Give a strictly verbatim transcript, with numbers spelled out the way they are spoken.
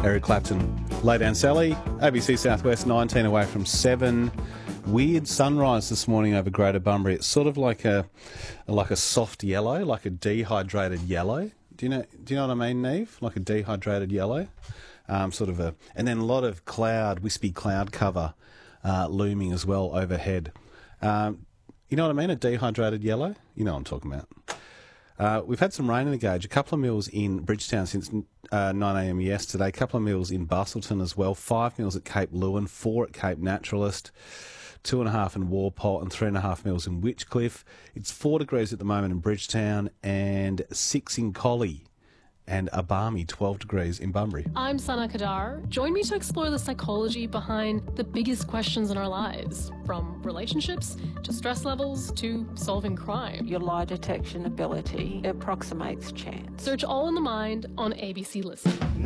Eric Clapton. Lay down Sally, A B C Southwest, nineteen away from seven. Weird sunrise this morning over Greater Bunbury. It's sort of like a like a soft yellow, like a dehydrated yellow. Do you know? Do you know what I mean, Neve? Like a dehydrated yellow, um, sort of a, and then a lot of cloud, wispy cloud cover uh, looming as well overhead. Um, you know what I mean? A dehydrated yellow. You know what I'm talking about. Uh, we've had some rain in the gauge. A couple of mils in Bridgetown since uh, nine a m yesterday. A couple of mils in Bustleton as well. Five mils at Cape Lewin. Four at Cape Naturalist. Two and a half in Walpole and three and a half mils in Witchcliffe. It's four degrees at the moment in Bridgetown and six in Collie. And a balmy twelve degrees in Bunbury. I'm Sana Kadar. Join me to explore the psychology behind the biggest questions in our lives, from relationships to stress levels to solving crime. Your lie detection ability approximates chance. Search All in the Mind on A B C Listen.